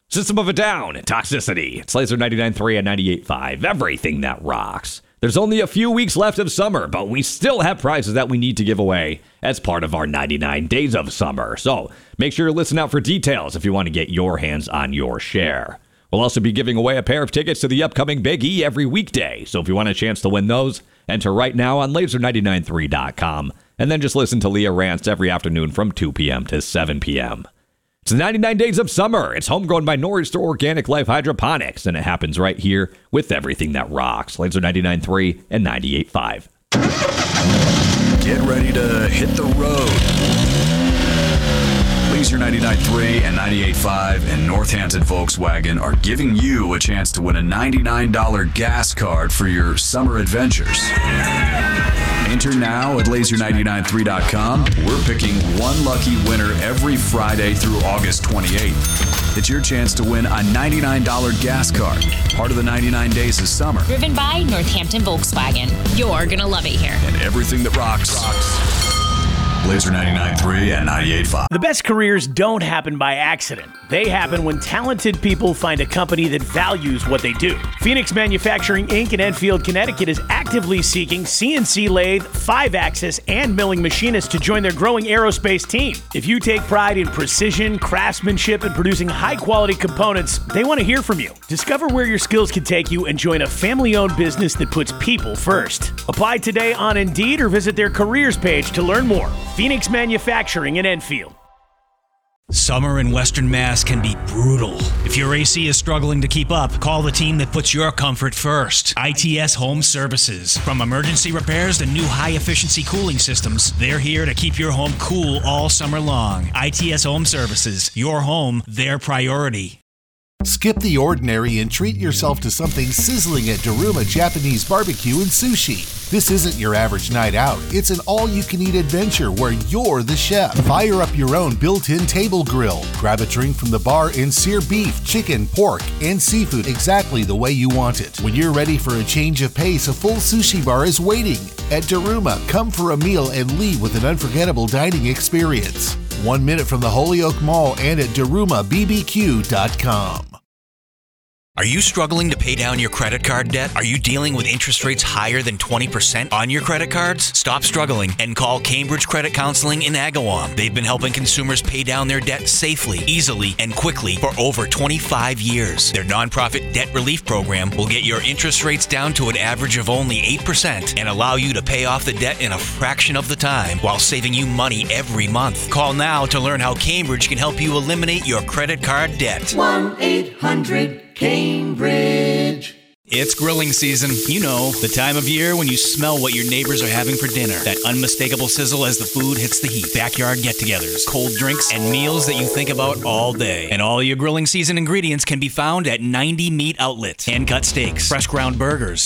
System of a Down, Toxicity. It's Laser 99.3 and 98.5. Everything that rocks. There's only a few weeks left of summer, but we still have prizes that we need to give away as part of our 99 days of summer. So make sure you listen out for details if you want to get your hands on your share. We'll also be giving away a pair of tickets to the upcoming Big E every weekday. So if you want a chance to win those, enter right now on laser993.com. And then just listen to Leah Rants every afternoon from 2 p.m. to 7 p.m. It's 99 Days of Summer. It's homegrown by Nor'easter Organic Life Hydroponics, and it happens right here with Everything That Rocks. Laser 99.3 and 98.5. Get ready to hit the road. Laser 99.3 and 98.5 and Northampton Volkswagen are giving you a chance to win a $99 gas card for your summer adventures. Enter now at laser993.com. We're picking one lucky winner every Friday through August 28th. It's your chance to win a $99 gas card, part of the 99 Days of Summer. Driven by Northampton Volkswagen. You're going to love it here. And everything that rocks. Laser 99.3 and 98.5. The best careers don't happen by accident. They happen when talented people find a company that values what they do. Phoenix Manufacturing Inc. in Enfield, Connecticut is actively seeking CNC lathe, 5-axis, and milling machinists to join their growing aerospace team. If you take pride in precision, craftsmanship, and producing high-quality components, they want to hear from you. Discover where your skills can take you and join a family-owned business that puts people first. Apply today on Indeed or visit their careers page to learn more. Phoenix Manufacturing in Enfield. Summer in Western Mass can be brutal. If your AC is struggling to keep up, call the team that puts your comfort first. ITS Home Services. From emergency repairs to new high-efficiency cooling systems, they're here to keep your home cool all summer long. ITS Home Services. Your home, their priority. Skip the ordinary and treat yourself to something sizzling at Daruma Japanese Barbecue and Sushi. This isn't your average night out. It's an all-you-can-eat adventure where you're the chef. Fire up your own built-in table grill. Grab a drink from the bar and sear beef, chicken, pork, and seafood exactly the way you want it. When you're ready for a change of pace, a full sushi bar is waiting. At Daruma, come for a meal and leave with an unforgettable dining experience. 1 minute from the Holyoke Mall and at DarumaBBQ.com. Are you struggling to pay down your credit card debt? Are you dealing with interest rates higher than 20% on your credit cards? Stop struggling and call Cambridge Credit Counseling in Agawam. They've been helping consumers pay down their debt safely, easily, and quickly for over 25 years. Their nonprofit debt relief program will get your interest rates down to an average of only 8% and allow you to pay off the debt in a fraction of the time while saving you money every month. Call now to learn how Cambridge can help you eliminate your credit card debt. 1-800-CAMBRIDGE. It's grilling season. You know, the time of year when you smell what your neighbors are having for dinner. That unmistakable sizzle as the food hits the heat. Backyard get-togethers, cold drinks, and meals that you think about all day. And all your grilling season ingredients can be found at 90 Meat Outlet. Hand-cut steaks, fresh ground burgers,